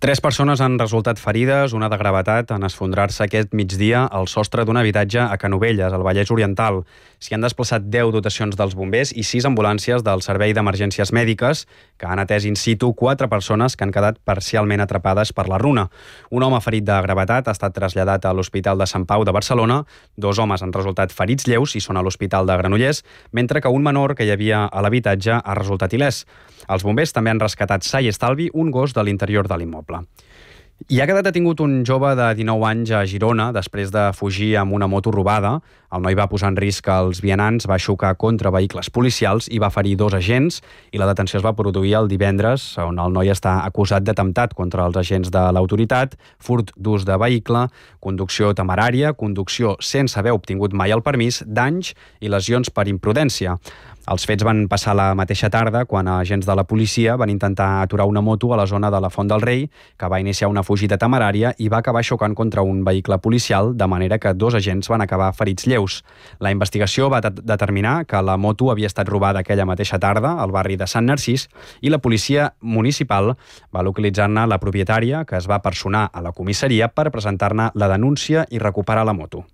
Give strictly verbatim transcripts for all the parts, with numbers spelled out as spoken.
Tres persones han resultat ferides, una de gravetat, en esfondrar-se aquest migdia al sostre d'un habitatge a Canovelles, al Vallès Oriental. S'hi han desplaçat deu dotacions dels bombers i sis ambulàncies del Servei d'Emergències Mèdiques, que han atès in situ quatre persones que han quedat parcialment atrapades per la runa. Un home ferit de gravetat ha estat traslladat a l'Hospital de Sant Pau de Barcelona, dos homes han resultat ferits lleus i són a l'Hospital de Granollers, mentre que un menor que hi havia a l'habitatge ha resultat il·lès. Els bombers també han rescatat sa i estalvi un gos de l'interior de l'immoble. I ha quedat detingut un jove de dinou anys a Girona després de fugir amb una moto robada. El noi va posar en risc els vianants, va xocar contra vehicles policials i va ferir dos agents, i la detenció es va produir el divendres, on el noi està acusat d'atemptat contra els agents de l'autoritat, furt d'ús de vehicle, conducció temerària, conducció sense haver obtingut mai el permís, danys i lesions per imprudència. Els fets van passar la mateixa tarda quan agents de la policia van intentar aturar una moto a la zona de la Font del Rei, que va iniciar una fugida temerària i va acabar xocant contra un vehicle policial, de manera que dos agents van acabar ferits lleus. La investigació va determinar que la moto havia estat robada aquella mateixa tarda al barri de Sant Narcís i la policia municipal va localitzar-ne la propietària, que es va personar a la comissaria per presentar-ne la denúncia i recuperar la moto.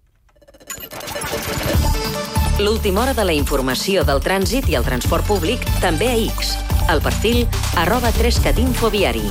L'última hora de la informació del trànsit i el transport públic també a X. El perfil arroba tres cat infoviari.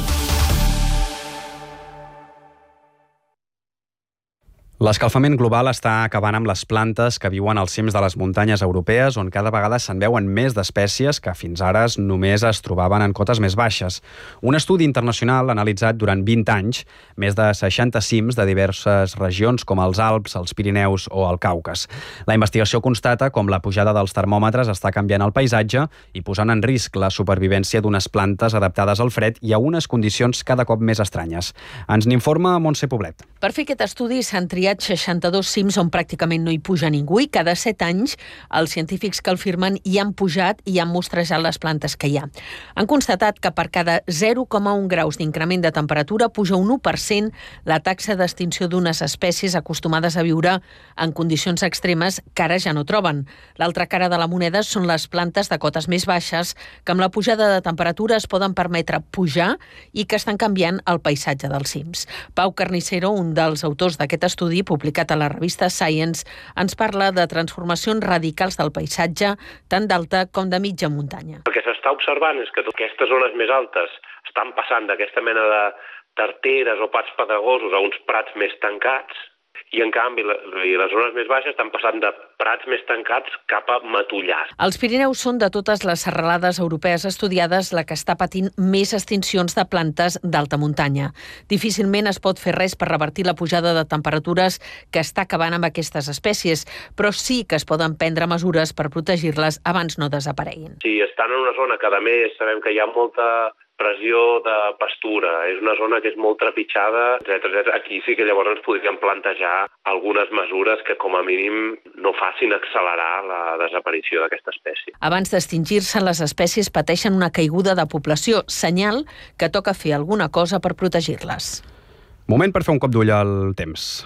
L'escalfament global està acabant amb les plantes que viuen als cims de les muntanyes europees, on cada vegada se'n veuen més d'espècies que fins ara només es trobaven en cotes més baixes. Un estudi internacional ha analitzat durant vint anys més de seixanta cims de diverses regions com els Alps, els Pirineus o el Caucas. La investigació constata com la pujada dels termòmetres està canviant el paisatge i posant en risc la supervivència d'unes plantes adaptades al fred i a unes condicions cada cop més estranyes. Ens n'informa Montse Poblet. Per fer aquest estudi s'han triat seixanta-dos cims on pràcticament no hi puja ningú i cada set anys els científics que el firmen hi han pujat i han mostrejat les plantes que hi ha. Han constatat que per cada zero coma un graus d'increment de temperatura puja un u per cent la taxa d'extinció d'unes espècies acostumades a viure en condicions extremes que ara ja no troben. L'altra cara de la moneda són les plantes de cotes més baixes que amb la pujada de temperatura es poden permetre pujar i que estan canviant el paisatge dels cims. Pau Carnicero, un dels autors d'aquest estudi publicat a la revista Science, ens parla de transformacions radicals del paisatge, tant d'alta com de mitja muntanya. El que s'està observant és que aquestes zones més altes estan passant d'aquesta mena de tarteres o pats pedregosos a uns prats més tancats, i en canvi les zones més baixes estan passant de prats més tancats cap a matollars. Els Pirineus són de totes les serralades europees estudiades la que està patint més extincions de plantes d'alta muntanya. Difícilment es pot fer res per revertir la pujada de temperatures que està acabant amb aquestes espècies, però sí que es poden prendre mesures per protegir-les abans no desapareguin. Si estan en una zona que a més sabem que hi ha molta pressió de pastura, és una zona que és molt trepitjada, etcètera, etcètera. Aquí sí que llavors ens podríem plantejar algunes mesures que com a mínim no facin accelerar la desaparició d'aquesta espècie. Abans d'extingir-se, les espècies pateixen una caiguda de població, senyal que toca fer alguna cosa per protegir-les. Moment per fer un cop d'ull al temps.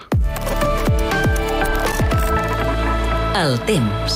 El temps.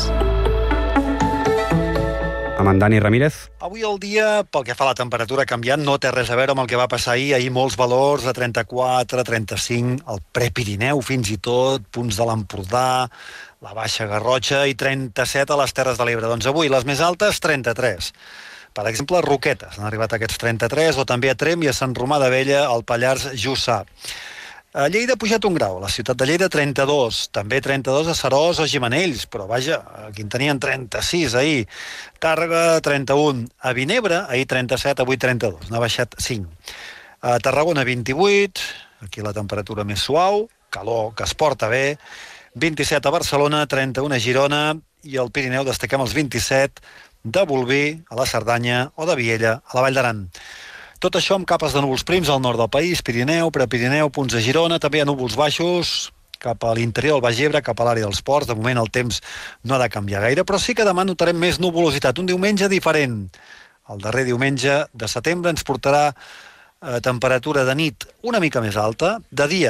Amb en Dani Ramírez. Avui el dia, pel que fa a la temperatura canviant, no té res a veure amb el que va passar ahir. Ahir molts valors de trenta-quatre, trenta-cinc, el Prepirineu fins i tot, punts de l'Empordà, la Baixa Garrotxa i trenta-set a les Terres de l'Ebre. Doncs avui les més altes, trenta-tres. Per exemple, a Roquetes han arribat aquests trenta-tres, o també a Tremp i a Sant Romà d'Abella, al Pallars Jussà. A Lleida ha pujat un grau, a la ciutat de Lleida trenta-dos, també trenta-dos a Seròs o Gimenells, però vaja, aquí en tenien trenta-sis ahir. Tàrrega trenta-un, a Vinebre ahir trenta-set, avui trenta-dos, n'ha baixat cinc. A Tarragona vint-i-vuit, aquí la temperatura més suau, calor que es porta bé, vint-i-set a Barcelona, trenta-un a Girona i al Pirineu destaquem els vint-i-set de Bolvir, a la Cerdanya o de Viella, a la Vall d'Aran. Tot això amb capes de núvols prims al nord del país, Pirineu, Prepirineu, punts a Girona, també hi ha núvols baixos cap a l'interior del Baix Ebre, cap a l'àrea dels ports. De moment el temps no ha de canviar gaire, però sí que demà notarem més nuvolositat, un diumenge diferent. El darrer diumenge de setembre ens portarà eh, temperatura de nit una mica més alta, de dia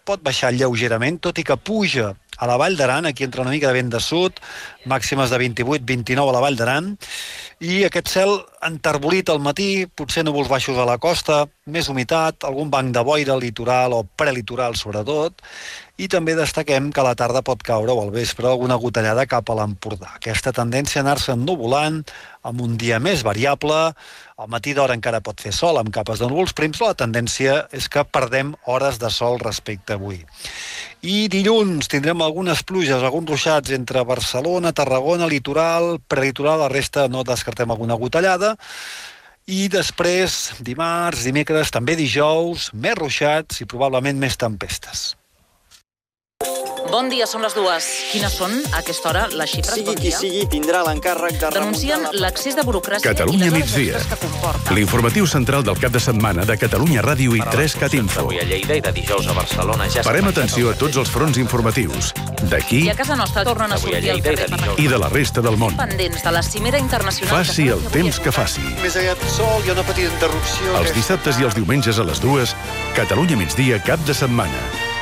pot baixar lleugerament, tot i que puja a la Vall d'Aran, aquí entra una mica de vent de sud, màximes de vint-i-vuit vint-i-nou a la Vall d'Aran, i aquest cel enterbolit al matí, potser núvols baixos a la costa, més humitat, algun banc de boira litoral o prelitoral sobretot, i també destaquem que a la tarda pot caure o al vespre alguna gotellada cap a l'Empordà. Aquesta tendència a anar-se ennuvolant, amb un dia més variable, al matí d'hora encara pot fer sol amb capes de núvols prims, però la tendència és que perdem hores de sol respecte a avui. I dilluns tindrem algunes pluges, alguns ruixats entre Barcelona, Tarragona, litoral, prelitoral, la resta no descartem alguna gotellada. I després, dimarts, dimecres, també dijous, més ruixats i probablement més tempestes. Bon dia, són les dues. Quines són, a aquesta hora, les xifres? Sigui bon qui sigui, tindrà l'encàrrec de Denuncien remuntar... l'accés de burocràcia Catalunya i les migdia. hores que comporta. L'informatiu central del cap de setmana de Catalunya Ràdio i tres cat info. Avui a Lleida i de dijous a Barcelona ja Parem atenció a tots els fronts informatius, d'aquí I a casa nostra tornen a sortir al carrer per i de la resta del món. pendents de la cimera internacional. Faci el temps que faci. Més aviat sol, hi ha una petita interrupció. Els dissabtes i els diumenges a les dues, Catalunya migdia cap de setmana.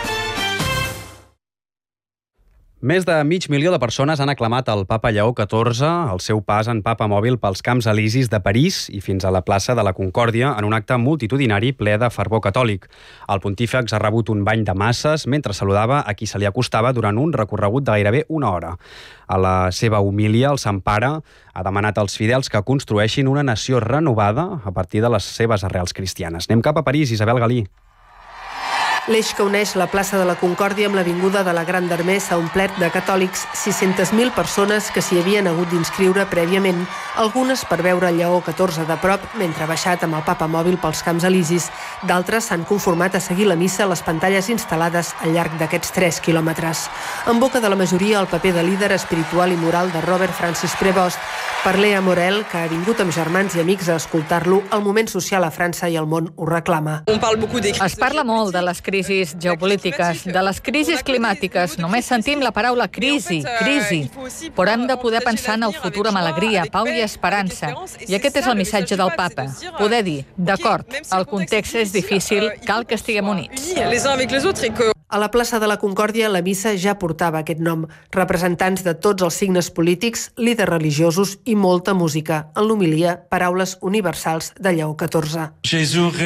Més de mig milió de persones han aclamat el papa Lleó catorze al seu pas en papa mòbil pels Camps Elisis de París i fins a la plaça de la Concòrdia en un acte multitudinari ple de fervor catòlic. El pontífex ha rebut un bany de masses mentre saludava a qui se li acostava durant un recorregut de gairebé una hora. A la seva homília, el Sant Pare ha demanat als fidels que construeixin una nació renovada a partir de les seves arrels cristianes. Anem cap a París, Isabel Galí. L'eix que uneix la plaça de la Concòrdia amb l'avinguda de la Gran d'Armé s'ha omplert de catòlics, sis-centes mil persones que s'hi havien hagut d'inscriure prèviament, algunes per veure el Lleó catorze de prop mentre ha baixat amb el papa mòbil pels Camps Elisis. D'altres s'han conformat a seguir la missa a les pantalles instal·lades al llarg d'aquests tres quilòmetres. En boca de la majoria, el paper de líder espiritual i moral de Robert Francis Prévost. Per Lea Morel, que ha vingut amb germans i amics a escoltar-lo, el moment social a França i el món ho reclama. Es parla molt de les crisis geopolítiques, de les crisis climàtiques. Només sentim la paraula crisi, crisi. Però hem de poder pensar en el futur amb alegria, pau i esperança. I aquest és el missatge del papa. Poder dir, d'acord, el context és difícil, cal que estiguem units. A la plaça de la Concòrdia, la missa ja portava aquest nom. Representants de tots els signes polítics, líders religiosos i molta música. En l'homilia, paraules universals de Lleó catorze. Jesús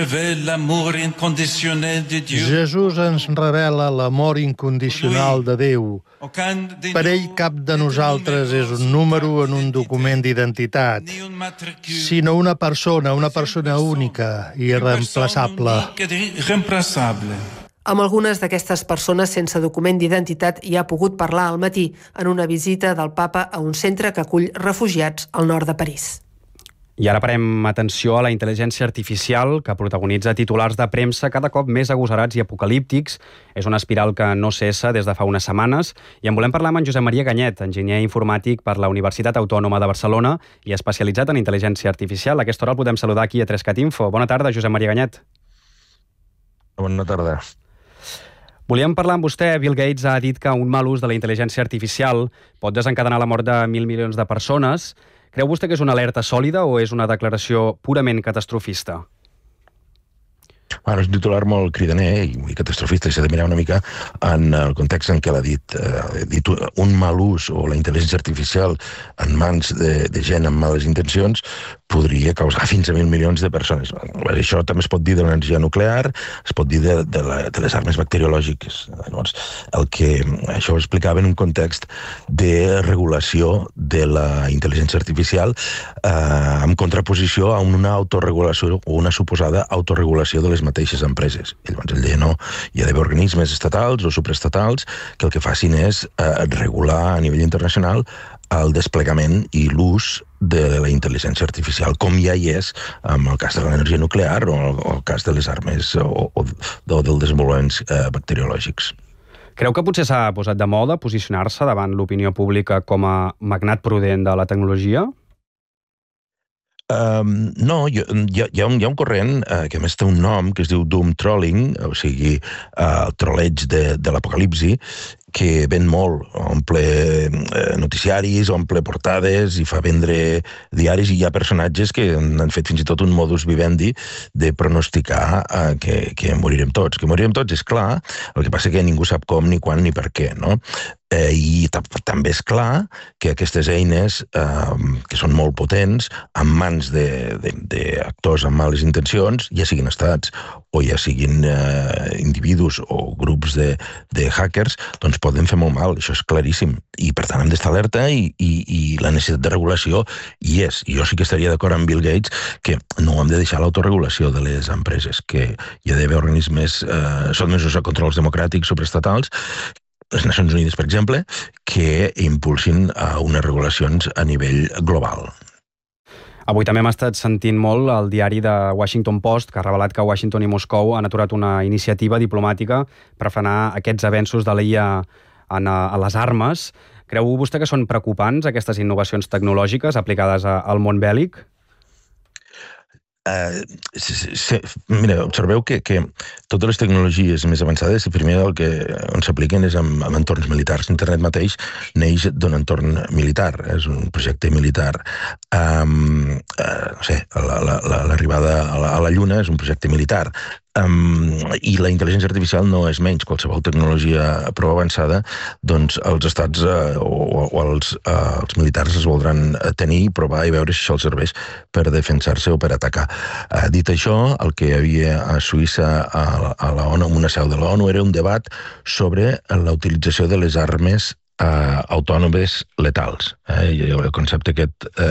ens revela l'amor incondicional de Déu. Per ell cap de nosaltres és un número en un document d'identitat, sinó una persona, una persona única i irreemplaçable. Amb algunes d'aquestes persones sense document d'identitat hi ha pogut parlar al matí en una visita del papa a un centre que acull refugiats al nord de París. I ara parem atenció a la intel·ligència artificial que protagonitza titulars de premsa cada cop més agosarats i apocalíptics. És una espiral que no cessa des de fa unes setmanes i en volem parlar amb en Josep Maria Ganyet, enginyer informàtic per la Universitat Autònoma de Barcelona i especialitzat en intel·ligència artificial. A aquesta hora el podem saludar aquí a tres cat info. Bona tarda, Josep Maria Ganyet. Bona tarda. Volíem parlar amb vostè. Bill Gates ha dit que un mal ús de la intel·ligència artificial pot desencadenar la mort de mil milions de persones. Creu vostè que és una alerta sòlida o és una declaració purament catastrofista? Bueno, és un titular molt cridaner i catastrofista, i s'ha de mirar una mica en el context en què l'ha dit. Eh, dit un mal ús o la intel·ligència artificial en mans de, de gent amb males intencions podria causar fins a mil milions de persones. Això també es pot dir de l'energia nuclear, es pot dir de, de, la, de les armes bacteriològiques. Llavors, el que això ho explicava en un context de regulació de la intel·ligència artificial eh, en contraposició a una autorregulació o una suposada autorregulació de les mateixes empreses. I llavors ell deia, no, hi ha d'haver organismes estatals o supraestatals que el que facin és eh, regular a nivell internacional el desplegament i l'ús de la intel·ligència artificial, com ja hi és en el cas de l'energia nuclear o el cas de les armes o, o, o dels desenvolupaments eh, bacteriològics. Creu que potser s'ha posat de moda posicionar-se davant l'opinió pública com a magnat prudent de la tecnologia? Um, no, hi, hi, hi, ha un, hi ha un corrent uh, que a més té un nom que es diu doom trolling, o sigui, uh, el troleig de, de l'apocalipsi, que ven molt, omple eh, noticiaris, omple portades i fa vendre diaris, i hi ha personatges que han fet fins i tot un modus vivendi de pronosticar eh, que, que morirem tots. Que morirem tots és clar, el que passa que ningú sap com, ni quan, ni per què, no? Eh, I també és clar que aquestes eines, eh, que són molt potents, en mans d'actors amb males intencions, ja siguin estats o ja siguin eh, individus o grups de, de hackers, doncs poden fer molt mal, això és claríssim. I per tant hem d'estar alerta i, i, i la necessitat de regulació hi és. I jo sí que estaria d'acord amb Bill Gates que no hem de deixar l'autoregulació de les empreses, que hi ha d'haver organismes eh, sotmesos a controls democràtics supraestatals, les Nacions Unides, per exemple, que impulsin uh, unes regulacions a nivell global. Avui també hem estat sentint molt el diari de Washington Post, que ha revelat que Washington i Moscou han aturat una iniciativa diplomàtica per frenar aquests avenços de l'I A en, a les armes. Creu vostè que són preocupants aquestes innovacions tecnològiques aplicades a, al món bèl·lic? Uh, se, se, mira, observeu que, que totes les tecnologies més avançades, primer el que on s'apliquen és en, en entorns militars. Internet mateix neix d'un entorn militar, és un projecte militar. Um, uh, no sé, l'arribada a, la, a la Lluna és un projecte militar. Um, i la intel·ligència artificial no és menys. Qualsevol tecnologia prou avançada, doncs els estats uh, o, o els, uh, els militars es voldran tenir i provar i veure si això els serveix per defensar-se o per atacar. Uh, dit això, el que hi havia a Suïssa a, a la ONU, amb una seu de la ONU, era un debat sobre la utilització de les armes Uh, autònomes letals. Eh? El concepte aquest uh,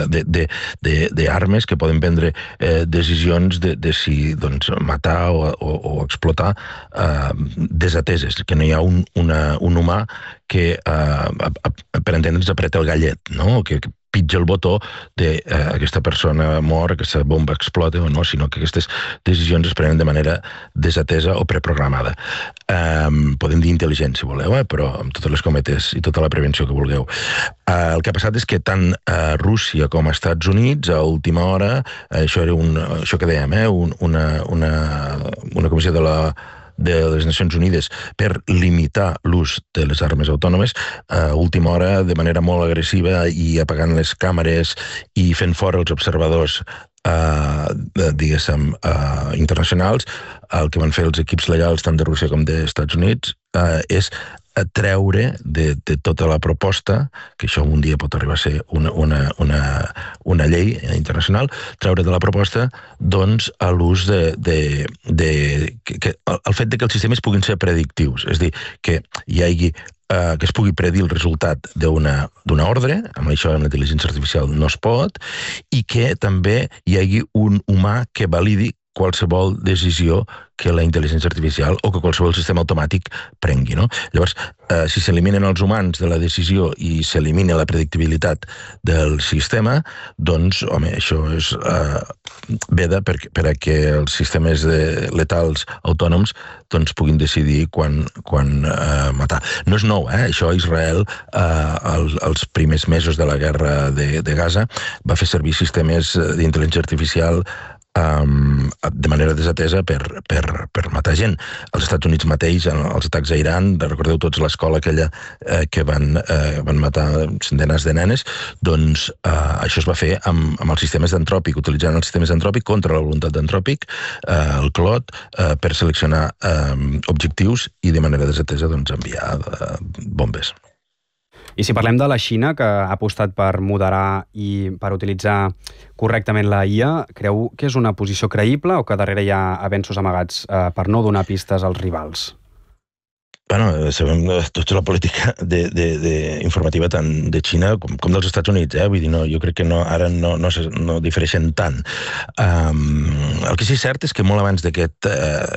d'armes que poden prendre uh, decisions de, de si doncs, matar o, o, o explotar uh, desateses, que no hi ha un, una, un humà que, uh, per entendre'ns, apreta el gallet, no? que, que pitja el botó de eh, aquesta persona mor, aquesta bomba explota o no, sinó que aquestes decisions es prenen de manera desatesa o preprogramada. Um, podem dir intel·ligent, si voleu, eh? Però amb totes les cometes i tota la prevenció que vulgueu. Uh, el que ha passat és que tant uh, Rússia com als Estats Units, a última hora, uh, això era un, això que dèiem, eh? un, una, una, una comissió de la de les Nacions Unides per limitar l'ús de les armes autònomes, a última hora, de manera molt agressiva i apagant les càmeres i fent fora els observadors eh, diguéssim, eh, internacionals, el que van fer els equips legals tant de Rússia com dels Estats Units eh, és treure de, de tota la proposta, que això un dia pot arribar a ser una, una, una, una llei internacional, treure de la proposta doncs, a l'ús de, de, de que, que, el fet de que els sistemes puguin ser predictius, és a dir, que hi hagi eh, que es pugui predir el resultat d'una ordre, amb això amb la intel·ligència artificial no es pot, i que també hi hagi un humà que validi qualsevol decisió que la intel·ligència artificial o que qualsevol sistema automàtic prengui. No? Llavors, eh, si s'eliminen els humans de la decisió i s'elimina la predictibilitat del sistema, doncs, home, això és eh, veda per, per a que els sistemes de, letals autònoms doncs, puguin decidir quan, quan eh, matar. No és nou, eh? Això Israel, eh, els, els primers mesos de la guerra de, de Gaza, va fer servir sistemes d'intel·ligència artificial Um, de manera desatesa per, per, per matar gent. Els Estats Units mateix, en els atacs a Iran, recordeu tots l'escola aquella eh, que van, eh, van matar centenars de nenes, doncs eh, això es va fer amb, amb els sistemes d'Antròpic, utilitzant els sistemes d'Antròpic contra la voluntat d'Antròpic, eh, el Clot, eh, per seleccionar eh, objectius i de manera desatesa doncs, enviar eh, bombes. I si parlem de la Xina, que ha apostat per moderar i per utilitzar correctament la I A, creu que és una posició creïble o que darrere hi ha avenços amagats eh, per no donar pistes als rivals? Bueno, sabem tota la política de, de, de informativa tant de Xina com, com dels Estats Units, eh? Vull dir, no, jo crec que no, ara no, no, no difereixen tant. Um, el que sí és cert és que molt abans d'aquest,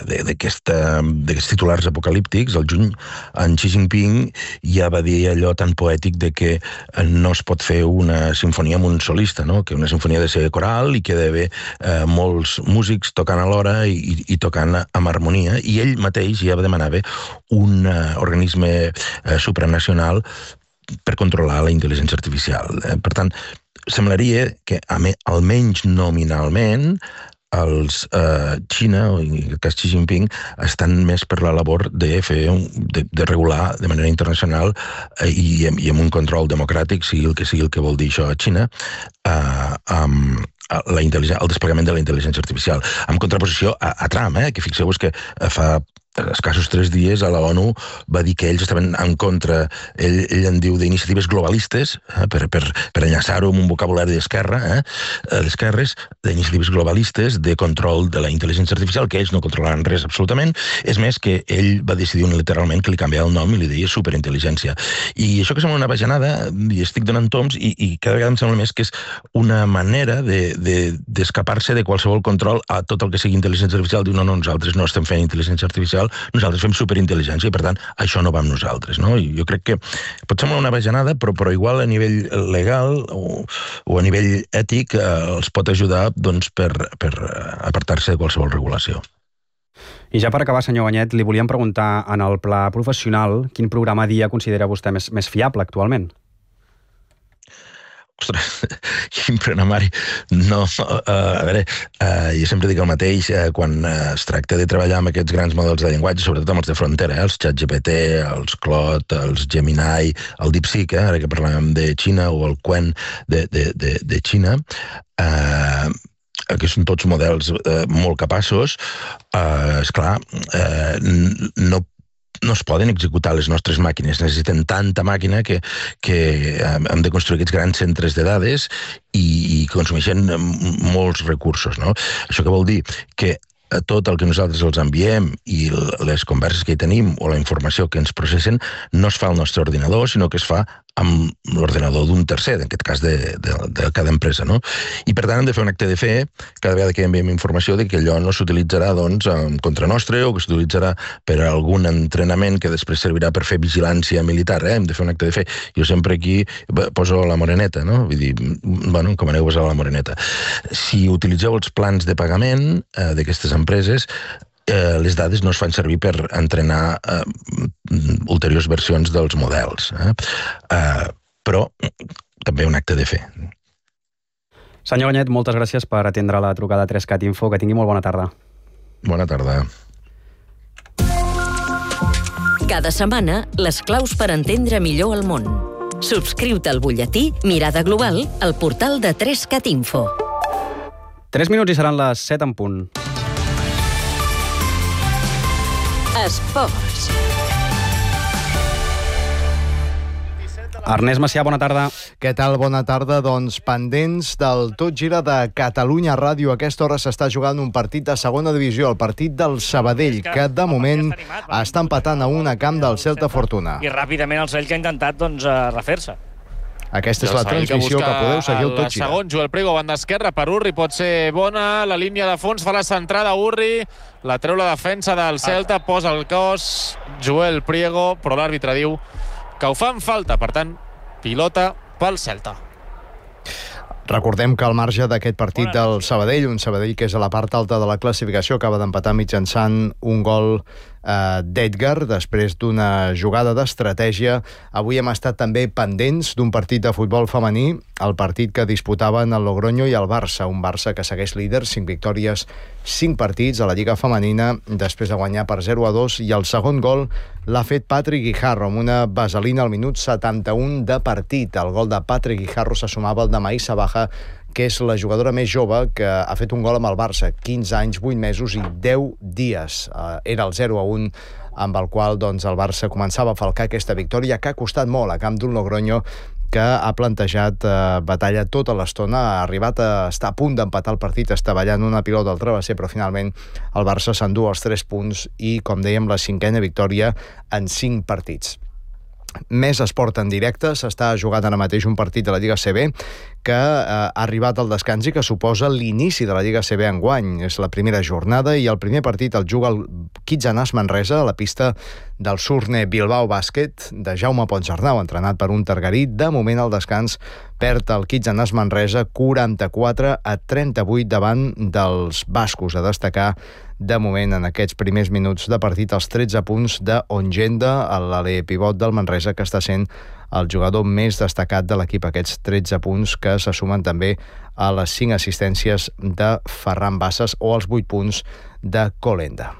d'aquests titulars apocalíptics, al juny, en Xi Jinping ja va dir allò tan poètic de que no es pot fer una sinfonia amb un solista, no? Que una sinfonia ha de ser coral i que ha d'haver eh, molts músics tocant alhora i, i tocant amb harmonia, i ell mateix ja demanava un un organisme eh, supranacional per controlar la intel·ligència artificial. Eh? Per tant, semblaria que almenys nominalment els eh, Xina, o en el cas Xi Jinping, estan més per la labor de fer un, de, de regular de manera internacional eh, i, i amb un control democràtic, sigui el que sigui el que vol dir això a Xina, eh, amb la el desplegament de la intel·ligència artificial, en contraposició a, a Trump, eh, que fixeu-vos que fa escassos tres dies a la ONU va dir que ells estaven en contra, ell, ell en diu d'iniciatives globalistes, eh, per, per, per enllaçar-ho amb un vocabulari d'esquerra, eh, d'esquerres, d'iniciatives globalistes, de control de la intel·ligència artificial, que ells no controlaran res absolutament. És més, que ell va decidir unilateralment que li canviava el nom i li deia superintel·ligència. I això que sembla una bajanada, i estic donant toms, i, i cada vegada em sembla més que és una manera de, de, d'escapar-se de qualsevol control a tot el que sigui intel·ligència artificial. Diu, no, no, nosaltres no estem fent intel·ligència artificial, nosaltres fem superintel·ligència i, per tant, això no va amb nosaltres, no? I jo crec que pot semblar una bajanada, però, però igual a nivell legal o, o a nivell ètic eh, els pot ajudar, doncs, per, per apartar-se de qualsevol regulació. I ja per acabar, senyor Ganyet, li volíem preguntar, en el pla professional, quin programa dia considera vostè més, més fiable actualment? Ostres, quin programari. No, uh, a veure, uh, jo sempre dic el mateix, uh, quan uh, es tracta de treballar amb aquests grans models de llenguatge, sobretot amb els de frontera, eh, els ChatGPT, els Claude, els Gemini, el DeepSeek, eh, ara que parlàvem de Xina, o el Qwen de, de, de, de Xina, uh, que són tots models uh, molt capaços, uh, esclar, uh, no no es poden executar les nostres màquines. Necessiten tanta màquina que, que hem de construir aquests grans centres de dades i, i consumeixen molts recursos, no? Això què vol dir? Que tot el que nosaltres els enviem i les converses que hi tenim o la informació que ens processen no es fa al nostre ordinador, sinó que es fa amb l'ordenador d'un tercer, en aquest cas de, de, de cada empresa, no? I per tant hem de fer un acte de fe cada vegada que enviem informació de que allò no s'utilitzarà, doncs, en contra nostre o que s'utilitzarà per a algun entrenament que després servirà per fer vigilància militar, eh? Hem de fer un acte de fe. Jo sempre aquí poso la moreneta, no? Vull dir, bueno, com aneu a la moreneta. Si utilitzeu els plans de pagament eh, d'aquestes empreses, eh, les dades no es fan servir per entrenar eh, ulteriors versions dels models. Eh? Eh, però també un acte de fe. Senyor Ganyet, moltes gràcies per atendre la trucada tres cat Info. Que tingui molt bona tarda. Bona tarda. Cada setmana, les claus per entendre millor el món. Subscriu-te al butlletí Mirada Global al portal de tres cat Info. Tres minuts i seran les set en punt. Esports. Ernest Macià, bona tarda. Què tal? Bona tarda. Doncs pendents del Tot Gira de Catalunya Ràdio. A aquesta hora s'està jugant un partit de segona divisió, el partit del Sabadell, que de moment està empatant a un a camp del Celta Fortuna. I ràpidament el Sabadell que ha intentat doncs, refer-se. Aquesta és la transmissió que, que podeu seguir al Tot Gira. El segon, Joel Priego, banda esquerra per Urri, pot ser bona, la línia de fons fa la centrada Urri, la treu la defensa del Celta, posa el cos Joel Priego, però l'àrbitre diu que ho fan falta, per tant, pilota pel Celta. Recordem que al marge d'aquest partit del Sabadell, un Sabadell que és a la part alta de la classificació, acaba d'empatar mitjançant un gol eh, d'Edgar, després d'una jugada d'estratègia. Avui hem estat també pendents d'un partit de futbol femení, el partit que disputaven el Logroño i el Barça, un Barça que segueix líder, cinc victòries, cinc partits a la Lliga Femenina, després de guanyar per zero a dos, i el segon gol l'ha fet Patrick Guijarro, amb una vaselina al minut setanta-un de partit. El gol de Patrick Guijarro se sumava al de Maïssa Baja, que és la jugadora més jove que ha fet un gol amb el Barça, quinze anys, vuit mesos i deu dies. Era el zero a un amb el qual doncs, el Barça començava a falcar aquesta victòria, que ha costat molt a camp d'un Logroño que ha plantejat eh, batalla tota l'estona, ha arribat a estar a punt d'empatar el partit, estavellant una pilota al travesser, però finalment el Barça s'endú els tres punts i, com dèiem, la cinquena victòria en cinc partits. Més esport en directe, s'està jugant ara mateix un partit de la Lliga C B que eh, ha arribat al descans i que suposa l'inici de la Lliga C B enguany. És la primera jornada i el primer partit el juga el Kitjanàs Manresa a la pista del Surne Bilbao Bàsquet de Jaume Ponsarnau, entrenat per un targarí. De moment al descans perd el Kitjanàs Manresa quaranta-quatre a trenta-vuit davant dels bascos. A destacar de moment en aquests primers minuts de partit els tretze punts d'Ongenda, l'alè pivot del Manresa, que està sent el jugador més destacat de l'equip. Aquests tretze punts que se sumen també a les cinc assistències de Ferran Bassas o els vuit punts de Colenda.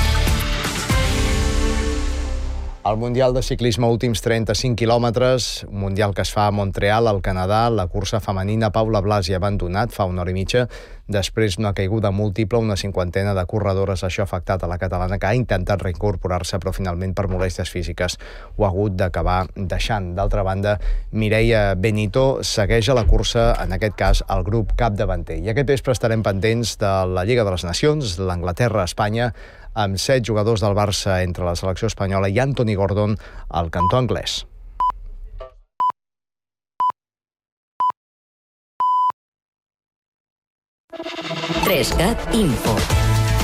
El Mundial de Ciclisme, últims trenta-cinc quilòmetres, un Mundial que es fa a Montreal, al Canadà. La cursa femenina, Paula Blasi ha abandonat fa una hora i mitja després d'una caiguda múltiple, una cinquantena de corredores. Això ha afectat a la catalana, que ha intentat reincorporar-se, però finalment per molèsties físiques ho ha hagut d'acabar deixant. D'altra banda, Mireia Benito segueix a la cursa, en aquest cas el grup capdavanter. I aquest vespre estarem pendents de la Lliga de les Nacions, l'Anglaterra-Espanya, amb set jugadors del Barça entre la selecció espanyola i Anthony Gordon al cantó anglès. tres cat Info.